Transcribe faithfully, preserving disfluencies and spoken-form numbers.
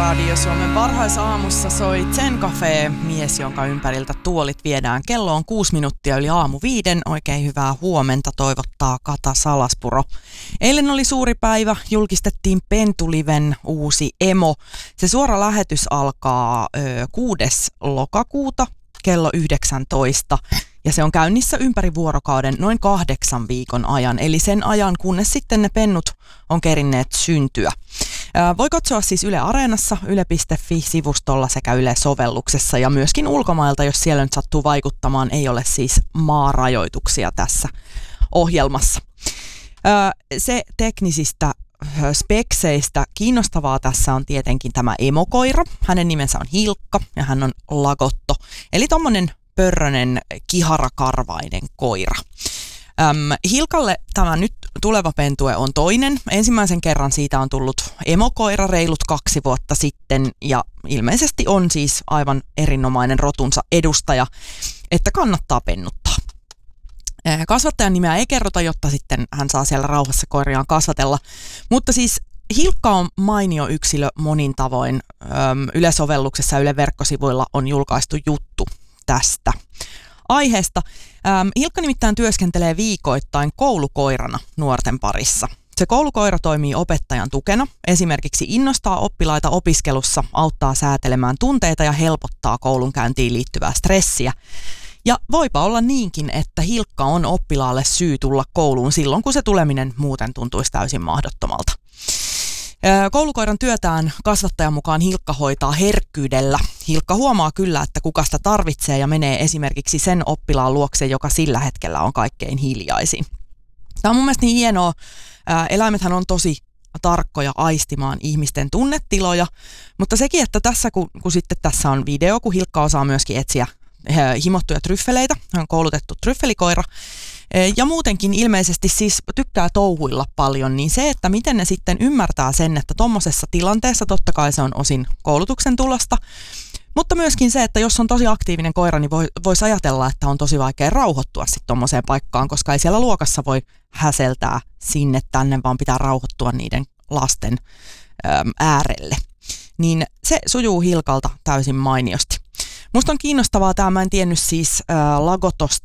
Radio Suomen parhaissa aamussa soi Zen Cafe, mies, jonka ympäriltä tuolit viedään. Kello on kuusi minuuttia yli aamu viiden. Oikein hyvää huomenta toivottaa Kata Salaspuro. Eilen oli suuri päivä, julkistettiin Pentuliven uusi emo. Se suora lähetys alkaa ö, kuudes lokakuuta kello yhdeksäntoista. Ja se on käynnissä ympäri vuorokauden noin kahdeksan viikon ajan, eli sen ajan, kunnes sitten ne pennut on kerinneet syntyä. Ää, voi katsoa siis Yle Areenassa, yle piste fi-sivustolla sekä Yle-sovelluksessa ja myöskin ulkomailta, jos siellä nyt sattuu vaikuttamaan, ei ole siis maarajoituksia tässä ohjelmassa. Ää, se teknisistä spekseistä kiinnostavaa tässä on tietenkin tämä emokoira. Hänen nimensä on Hilkka ja hän on lagotto, eli tommonen pörrönen kiharakarvainen koira. Öm, Hilkalle tämä nyt tuleva pentue on toinen. Ensimmäisen kerran siitä on tullut emokoira reilut kaksi vuotta sitten ja ilmeisesti on siis aivan erinomainen rotunsa edustaja, että kannattaa pennuttaa. Kasvattajan nimeä ei kerrota, jotta sitten hän saa siellä rauhassa koiriaan kasvatella, mutta siis Hilkka on mainio yksilö monin tavoin. Öm, Yle-sovelluksessa ja Yle verkkosivuilla on julkaistu juttu tästä aiheesta. Ähm, Hilkka nimittäin työskentelee viikoittain koulukoirana nuorten parissa. Se koulukoira toimii opettajan tukena, esimerkiksi innostaa oppilaita opiskelussa, auttaa säätelemään tunteita ja helpottaa koulunkäyntiin liittyvää stressiä. Ja voipa olla niinkin, että Hilkka on oppilaalle syy tulla kouluun silloin, kun se tuleminen muuten tuntuisi täysin mahdottomalta. Koulukoiran työtään kasvattajan mukaan Hilkka hoitaa herkkyydellä. Hilkka huomaa kyllä, että kuka sitä tarvitsee ja menee esimerkiksi sen oppilaan luokse, joka sillä hetkellä on kaikkein hiljaisin. Tämä on mun mielestä niin hienoa. Eläimethän on tosi tarkkoja aistimaan ihmisten tunnetiloja, mutta sekin, että tässä kun, kun sitten tässä on video, kun Hilkka osaa myöskin etsiä himottuja tryffeleitä, hän on koulutettu tryffelikoira, ja muutenkin ilmeisesti siis tykkää touhuilla paljon, niin se, että miten ne sitten ymmärtää sen, että tommosessa tilanteessa totta kai se on osin koulutuksen tulosta, mutta myöskin se, että jos on tosi aktiivinen koira, niin voi, voisi ajatella, että on tosi vaikea rauhoittua sitten tommoseen paikkaan, koska ei siellä luokassa voi häseltää sinne tänne, vaan pitää rauhoittua niiden lasten äm, äärelle. Niin se sujuu Hilkalta täysin mainiosti. Musta on kiinnostavaa tämä, mä en tiennyt siis äh, Lagotosta